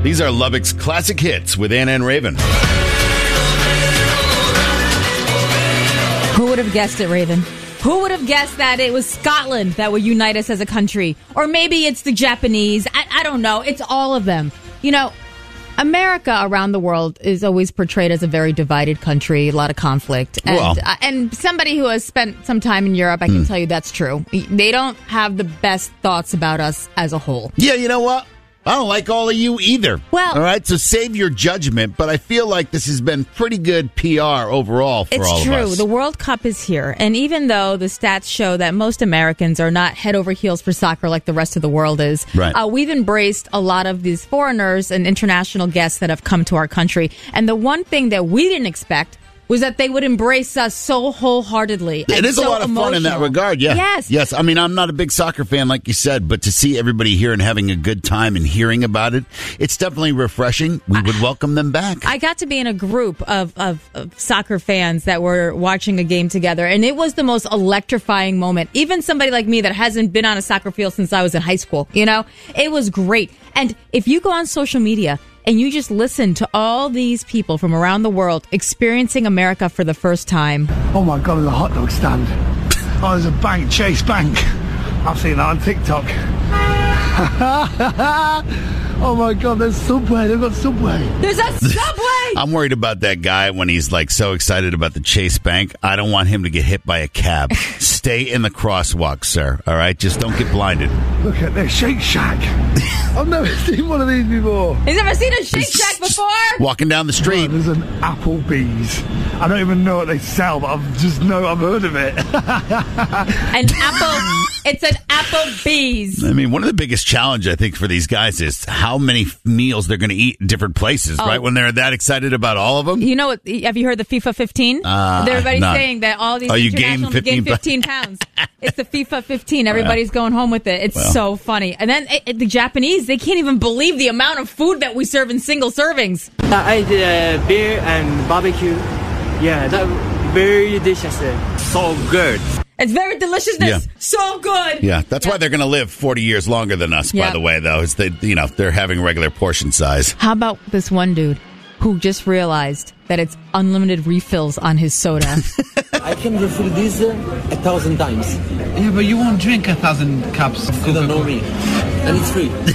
These are Lubbock's classic hits with Anna and Raven. Who would have guessed it, Raven? Who would have guessed that it was Scotland that would unite us as a country? Or maybe it's the Japanese. I don't know. It's all of them. You know, America around the world is always portrayed as a very divided country, a lot of conflict. And somebody who has spent some time in Europe, I can tell you that's true. They don't have the best thoughts about us as a whole. Yeah, you know what? I don't like all of you either. Well, all right, so save your judgment, but I feel like this has been pretty good PR overall for all of us. It's true. The World Cup is here, and even though the stats show that most Americans are not head over heels for soccer like the rest of the world is, right. We've embraced a lot of these foreigners and international guests that have come to our country, and the one thing that we didn't expect was that they would embrace us so wholeheartedly. It is so a lot of fun in that regard, yeah. Yes. I mean, I'm not a big soccer fan, like you said, but to see everybody here and having a good time and hearing about it, it's definitely refreshing. We would welcome them back. I got to be in a group of soccer fans that were watching a game together, and it was the most electrifying moment. Even somebody like me that hasn't been on a soccer field since I was in high school, you know, it was great. And if you go on social media and you just listen to all these people from around the world experiencing America for the first time. Oh my God, there's a hot dog stand. Oh, there's a bank, Chase Bank. I've seen that on TikTok. Oh my God, there's Subway. They've got Subway. There's a Subway! I'm worried about that guy when he's like so excited about the Chase Bank. I don't want him to get hit by a cab. Stay in the crosswalk, sir. All right? Just don't get blinded. Look at this Shake Shack. I've never seen one of these before. He's never seen a Shake Shack before? Walking down the street. Oh, there's an Applebee's. I don't even know what they sell, but I've heard of it. It's an Applebee's. I mean, one of the biggest challenge I think for these guys is how many meals they're going to eat in different places, right? When they're that excited about all of them. You know what? Have you heard the FIFA 15? Everybody's saying that all these internationals gain 15 pounds. It's the FIFA 15. Everybody's going home with it. It's so funny. And then the Japanese, they can't even believe the amount of food that we serve in single servings. I did beer and barbecue. Yeah, that very delicious. So good. It's very delicious. So good. Yeah, that's why they're going to live 40 years longer than us, by the way, though. Is they're having regular portion size. How about this one dude who just realized that it's unlimited refills on his soda? I can refill this 1,000 times. Yeah, but you won't drink 1,000 cups of Coca-Cola. You don't know me. And it's free.